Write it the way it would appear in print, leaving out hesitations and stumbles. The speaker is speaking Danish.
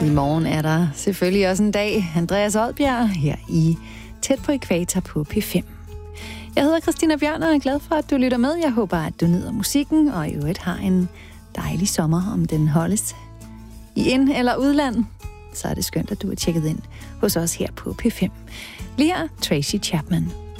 I morgen er der selvfølgelig også en dag. Andreas Odbjerg her i Tæt på Ækvator på P5. Jeg hedder Christina Bjørn og er glad for, at du lytter med. Jeg håber, at du nyder musikken og i øvrigt har en dejlig sommer, om den holdes i ind- eller udland. Så er det skønt, at du er tjekket ind hos os her på P5. Lige her, Tracy Chapman.